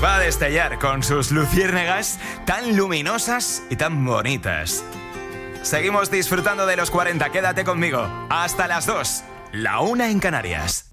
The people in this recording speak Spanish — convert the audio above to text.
va a destellar con sus luciérnagas tan luminosas y tan bonitas. Seguimos disfrutando de los 40, quédate conmigo. Hasta las 2, la 1 en Canarias.